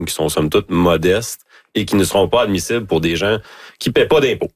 qui sont somme toute modestes et qui ne seront pas admissibles pour des gens qui ne paient pas d'impôts.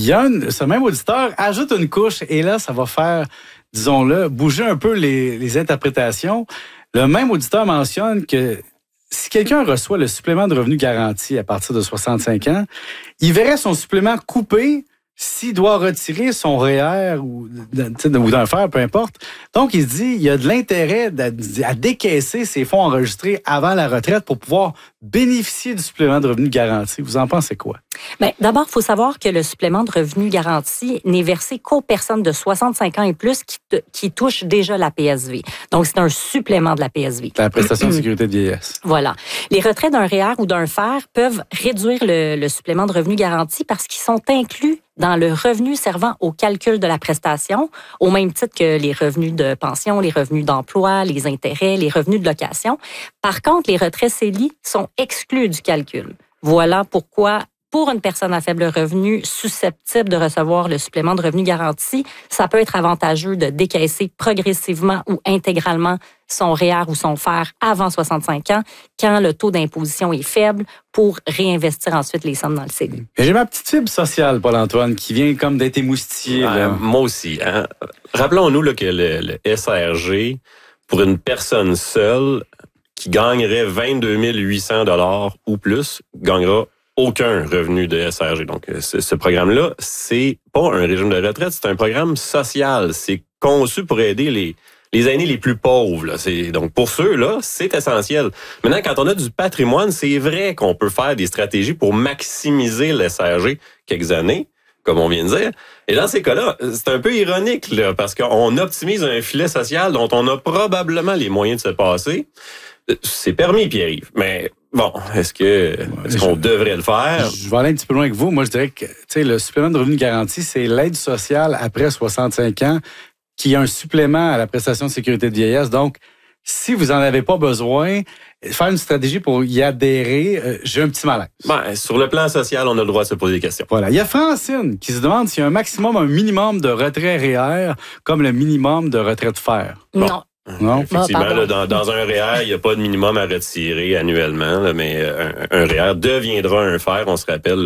Ce même auditeur ajoute une couche et là, ça va faire, disons-le, bouger un peu les interprétations. Le même auditeur mentionne que si quelqu'un reçoit le supplément de revenu garanti à partir de 65 ans, il verrait son supplément coupé s'il doit retirer son REER ou d'un fer, peu importe. Donc, il se dit il y a de l'intérêt à décaisser ces fonds enregistrés avant la retraite pour pouvoir bénéficier du supplément de revenu garanti. Vous en pensez quoi? Bien, d'abord, il faut savoir que le supplément de revenu garanti n'est versé qu'aux personnes de 65 ans et plus qui touchent déjà la PSV. Donc, c'est un supplément de la PSV. La prestation de sécurité de vieillesse. Voilà. Les retraits d'un REER ou d'un fer peuvent réduire le supplément de revenu garanti parce qu'ils sont inclus dans le revenu servant au calcul de la prestation, au même titre que les revenus de pension, les revenus d'emploi, les intérêts, les revenus de location. Par contre, les retraits CELI sont exclus du calcul. Voilà pourquoi, pour une personne à faible revenu susceptible de recevoir le supplément de revenu garanti, ça peut être avantageux de décaisser progressivement ou intégralement son REER ou son fer avant 65 ans, quand le taux d'imposition est faible, pour réinvestir ensuite les sommes dans le CELI. J'ai ma petite fibre sociale, Paul-Antoine, qui vient comme d'être émoustillée. Moi aussi. Hein? Rappelons-nous là, que le SRG, pour une personne seule qui gagnerait 22 800 $ ou plus, gagnera aucun revenu de SRG. Donc, ce programme-là, c'est pas un régime de retraite, c'est un programme social. C'est conçu pour aider les aînés les plus pauvres. Là. Donc, pour ceux-là, c'est essentiel. Maintenant, quand on a du patrimoine, c'est vrai qu'on peut faire des stratégies pour maximiser le SRG quelques années, comme on vient de dire. Et dans ces cas-là, c'est un peu ironique, là, parce qu'on optimise un filet social dont on a probablement les moyens de se passer. C'est permis, Pierre-Yves, mais bon, est-ce qu'on devrait le faire? Je vais aller un petit peu loin avec vous. Moi, je dirais que le supplément de revenu garanti, c'est l'aide sociale après 65 ans qui a un supplément à la prestation de sécurité de vieillesse. Donc, si vous n'en avez pas besoin, faire une stratégie pour y adhérer, j'ai un petit malaise. Ben, sur le plan social, on a le droit de se poser des questions. Voilà. Il y a Francine qui se demande s'il y a un minimum de retrait REER comme le minimum de retrait de fer. Non. Bon. Non. Effectivement, là, dans un REER, il n'y a pas de minimum à retirer annuellement, là, mais un REER deviendra un fer. On se rappelle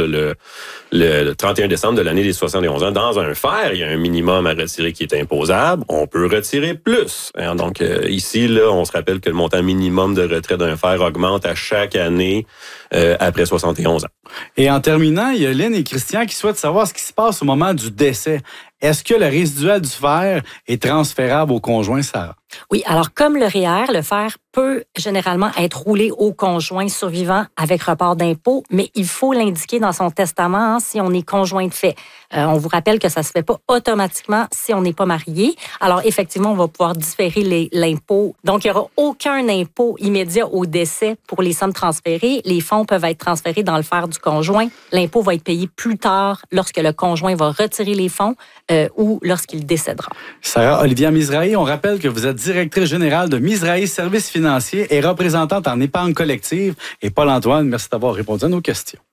le 31 décembre de l'année des 71 ans. Dans un fer, il y a un minimum à retirer qui est imposable. On peut retirer plus. Hein. Donc, ici, là, on se rappelle que le montant minimum de retrait d'un fer augmente à chaque année après 71 ans. Et en terminant, il y a Lynn et Christian qui souhaitent savoir ce qui se passe au moment du décès. Est-ce que le résiduel du fer est transférable au conjoint, Sarah? Oui, alors comme le REER, le fer peut généralement être roulé au conjoint survivant avec report d'impôt, mais il faut l'indiquer dans son testament si on est conjoint de fait. On vous rappelle que ça se fait pas automatiquement si on n'est pas marié. Alors effectivement, on va pouvoir différer l'impôt. Donc il y aura aucun impôt immédiat au décès pour les sommes transférées. Les fonds peuvent être transférés dans le fer du conjoint. L'impôt va être payé plus tard lorsque le conjoint va retirer les fonds ou lorsqu'il décédera. Sarah Olivia Mizrahi, on rappelle que vous êtes directrice générale de Mizrahi Services financiers et représentante en épargne collective. Et Paul-Antoine, merci d'avoir répondu à nos questions.